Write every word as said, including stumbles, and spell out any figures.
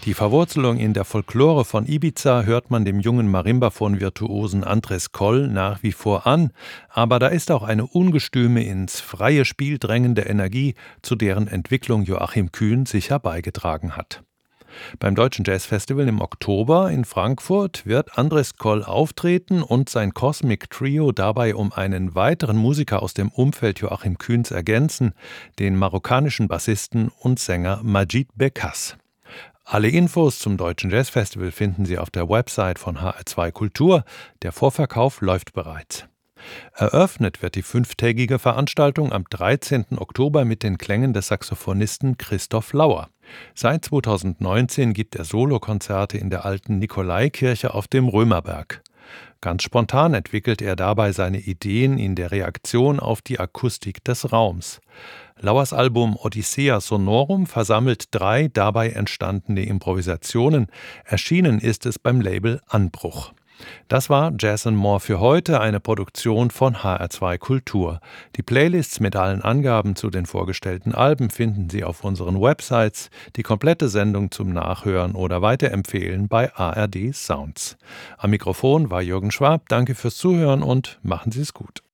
Die Verwurzelung in der Folklore von Ibiza hört man dem jungen Marimbaphon-Virtuosen Andres Coll nach wie vor an, aber da ist auch eine ungestüme, ins freie Spiel drängende Energie, zu deren Entwicklung Joachim Kühn sicher beigetragen hat. Beim Deutschen Jazzfestival im Oktober in Frankfurt wird Andres Coll auftreten und sein Cosmic Trio dabei um einen weiteren Musiker aus dem Umfeld Joachim Kühns ergänzen, den marokkanischen Bassisten und Sänger Majid Bekas. Alle Infos zum Deutschen Jazzfestival finden Sie auf der Website von H R zwei Kultur. Der Vorverkauf läuft bereits. Eröffnet wird die fünftägige Veranstaltung am dreizehnten Oktober mit den Klängen des Saxophonisten Christoph Lauer. Seit zweitausendneunzehn gibt er Solokonzerte in der alten Nikolaikirche auf dem Römerberg. Ganz spontan entwickelt er dabei seine Ideen in der Reaktion auf die Akustik des Raums. Lauers Album Odyssea Sonorum versammelt drei dabei entstandene Improvisationen. Erschienen ist es beim Label Anbruch. Das war Jazz and More für heute, eine Produktion von H R zwei Kultur. Die Playlists mit allen Angaben zu den vorgestellten Alben finden Sie auf unseren Websites, die komplette Sendung zum Nachhören oder Weiterempfehlen bei A R D Sounds. Am Mikrofon war Jürgen Schwab, danke fürs Zuhören und machen Sie es gut.